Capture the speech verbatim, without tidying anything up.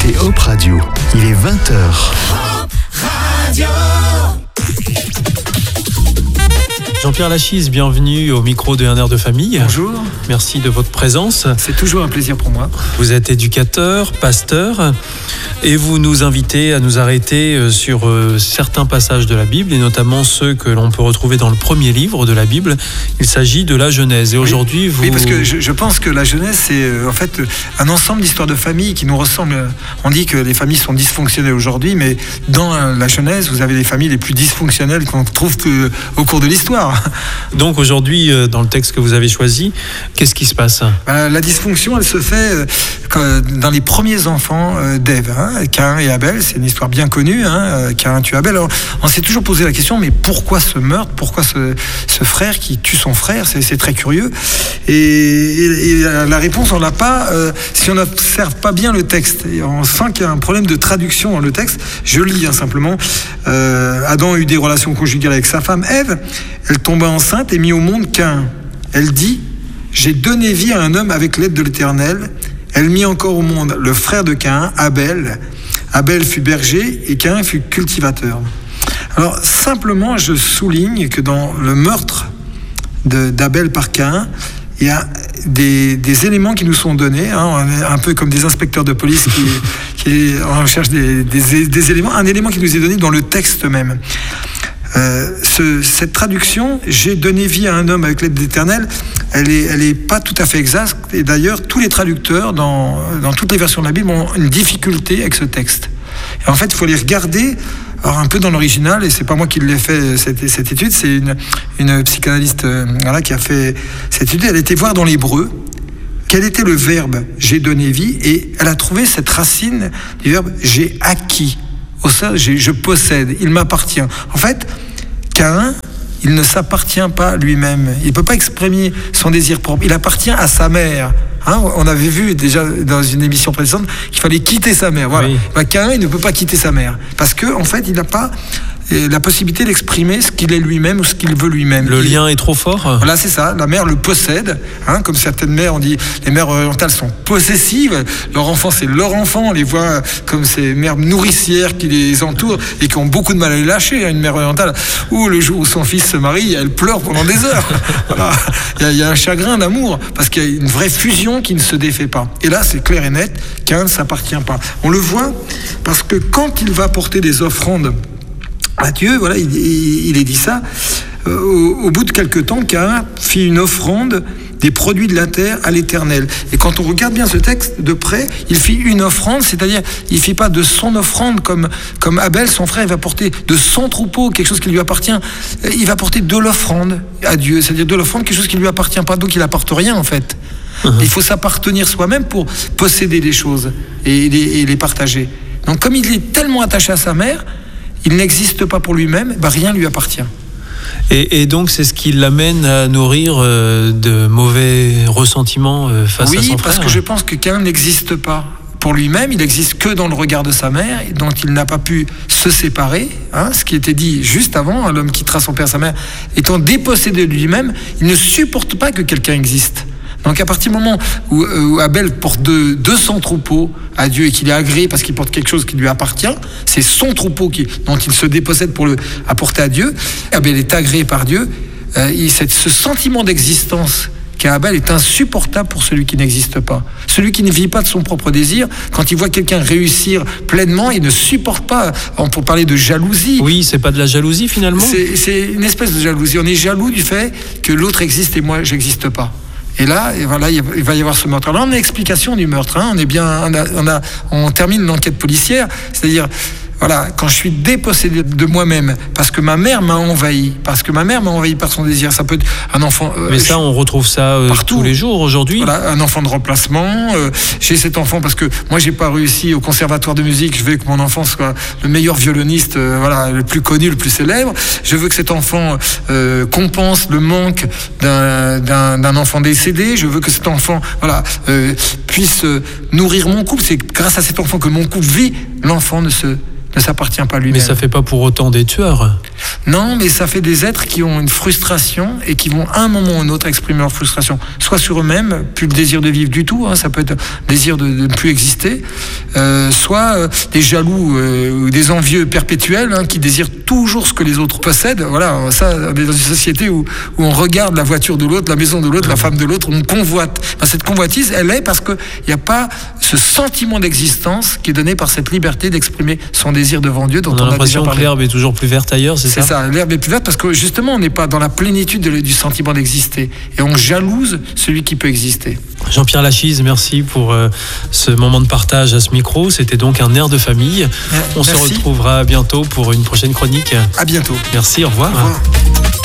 écoutez Hope Radio. Il est vingt heures. Hope Radio. Jean-Pierre Lachise, bienvenue au micro de Un air de famille. Bonjour. Merci de votre présence. C'est toujours un plaisir pour moi. Vous êtes éducateur, pasteur, et vous nous invitez à nous arrêter sur certains passages de la Bible, et notamment ceux que l'on peut retrouver dans le premier livre de la Bible. Il s'agit de la Genèse. Et oui. aujourd'hui, vous... Oui, parce que je, je pense que la Genèse, c'est en fait un ensemble d'histoires de famille qui nous ressemblent. On dit que les familles sont dysfonctionnelles aujourd'hui, mais dans la Genèse, vous avez les familles les plus dysfonctionnelles qu'on trouve au cours de l'histoire. Donc aujourd'hui, dans le texte que vous avez choisi, qu'est-ce qui se passe ? euh, La dysfonction, elle se fait dans les premiers enfants d'Ève, hein, Caïn et Abel. C'est une histoire bien connue, hein, Caïn tue Abel. Alors, on s'est toujours posé la question, mais pourquoi ce meurtre ? Pourquoi ce, ce frère qui tue son frère ? C'est, c'est très curieux. Et, et, et la réponse, on l'a pas euh, si on n'observe pas bien le texte. Et on sent qu'il y a un problème de traduction dans le texte. Je lis hein, simplement. Euh, Adam a eu des relations conjugales avec sa femme Ève. Elle tomba enceinte et mit au monde Caïn. Elle dit « J'ai donné vie à un homme avec l'aide de l'Éternel. » Elle mit encore au monde le frère de Caïn, Abel. Abel fut berger et Caïn fut cultivateur. Alors, simplement, je souligne que dans le meurtre de, d'Abel par Caïn, il y a des, des éléments qui nous sont donnés, hein, on est un peu comme des inspecteurs de police qui, qui recherchent des, des, des éléments. Un élément qui nous est donné dans le texte même. Euh, ce, cette traduction, j'ai donné vie à un homme avec l'aide de l'Éternel, elle est, elle est pas tout à fait exacte. Et d'ailleurs, tous les traducteurs dans, dans toutes les versions de la Bible ont une difficulté avec ce texte. Et en fait, il faut les regarder alors un peu dans l'original, et c'est pas moi qui l'ai fait cette, cette étude, c'est une, une psychanalyste euh, voilà, qui a fait cette étude. Elle était voir dans l'hébreu quel était le verbe j'ai donné vie, et elle a trouvé cette racine du verbe j'ai acquis. Au sein, j'ai, je possède, il m'appartient. En fait, Caïn, il ne s'appartient pas lui-même. Il ne peut pas exprimer son désir propre. Il appartient à sa mère. Hein, on avait vu déjà dans une émission précédente qu'il fallait quitter sa mère. Voilà. Oui. Ben, Caïn, il ne peut pas quitter sa mère. Parce qu'en en fait, il n'a pas la possibilité d'exprimer ce qu'il est lui-même ou ce qu'il veut lui-même. Le lien est trop fort ? Voilà, c'est ça. La mère le possède. Hein, comme certaines mères, on dit, les mères orientales sont possessives. Leur enfant, c'est leur enfant. On les voit comme ces mères nourricières qui les entourent et qui ont beaucoup de mal à les lâcher. Une mère orientale, où le jour où son fils se marie, elle pleure pendant des heures. Voilà. Il y a, il y a un chagrin d'amour parce qu'il y a une vraie fusion qui ne se défait pas. Et là, c'est clair et net qu'un ne s'appartient pas. On le voit parce que quand il va porter des offrandes à Dieu, voilà, il, il, il est dit ça. Euh, au, au bout de quelque temps, Caïn fit une offrande des produits de la terre à l'Éternel. Et quand on regarde bien ce texte de près, il fit une offrande, c'est-à-dire il ne fit pas de son offrande comme, comme Abel, son frère, il va porter de son troupeau, quelque chose qui lui appartient. Il va porter de l'offrande à Dieu, c'est-à-dire de l'offrande, quelque chose qui ne lui appartient pas, donc il n'apporte rien en fait. Uh-huh. Il faut s'appartenir soi-même pour posséder des choses et les, et les partager. Donc comme il est tellement attaché à sa mère, il n'existe pas pour lui-même, bah rien ne lui appartient. Et, et donc c'est ce qui l'amène à nourrir euh, de mauvais ressentiments euh, face oui, à son frère. Oui, parce que je pense que Caïn n'existe pas pour lui-même, il n'existe que dans le regard de sa mère, dont il n'a pas pu se séparer. Hein, ce qui était dit juste avant, l'homme quittera son père et sa mère, étant dépossédé de lui-même, il ne supporte pas que quelqu'un existe. Donc à partir du moment où, où Abel porte de, de son troupeau à Dieu et qu'il est agréé parce qu'il porte quelque chose qui lui appartient, c'est son troupeau qui, dont il se dépossède pour le apporter à Dieu, Abel est agréé par Dieu, euh, il, cette, ce sentiment d'existence qu'a Abel est insupportable pour celui qui n'existe pas. Celui qui ne vit pas de son propre désir, quand il voit quelqu'un réussir pleinement, il ne supporte pas, on peut parler de jalousie. Oui, c'est pas de la jalousie finalement ? C'est, c'est une espèce de jalousie, on est jaloux du fait que l'autre existe et moi j'existe pas. Et là, et voilà, il va y avoir ce meurtre. Alors, on a l'explication du meurtre. Hein, on est bien, on, a, on, a, on termine l'enquête policière, c'est-à-dire, voilà, quand je suis dépossédé de moi-même, parce que ma mère m'a envahi, parce que ma mère m'a envahi par son désir. Ça peut être un enfant. Euh, Mais ça, on retrouve ça euh, partout, tous les jours aujourd'hui. Voilà, un enfant de remplacement. Euh, j'ai cet enfant parce que moi, j'ai pas réussi au conservatoire de musique. Je veux que mon enfant soit le meilleur violoniste, euh, voilà, le plus connu, le plus célèbre. Je veux que cet enfant euh, compense le manque d'un, d'un, d'un enfant décédé. Je veux que cet enfant, voilà, euh, puisse euh, nourrir mon couple. C'est grâce à cet enfant que mon couple vit. L'enfant ne se ne s'appartient pas à lui-même. Mais ça fait pas pour autant des tueurs. Non, mais ça fait des êtres qui ont une frustration et qui vont à un moment ou un autre exprimer leur frustration, soit sur eux-mêmes, plus le désir de vivre du tout, hein, ça peut être le désir de, de ne plus exister, euh, soit euh, des jaloux euh, ou des envieux perpétuels hein, qui désirent toujours ce que les autres possèdent. Voilà, ça, on est dans une société où, où on regarde la voiture de l'autre, la maison de l'autre, la femme de l'autre, on convoite. Enfin, cette convoitise, elle est parce qu'il n'y a pas ce sentiment d'existence qui est donné par cette liberté d'exprimer son désir devant Dieu dont on a, on a l'impression déjà que parlé. l'herbe est toujours plus verte ailleurs, c'est, c'est ça ça, l'herbe est plus verte parce que justement on n'est pas dans la plénitude de, du sentiment d'exister et on jalouse celui qui peut exister. Jean-Pierre Lachise, merci pour euh, ce moment de partage à ce micro. C'était donc un air de famille. On Merci. se retrouvera bientôt pour une prochaine chronique. À bientôt. Merci, au revoir. Au revoir.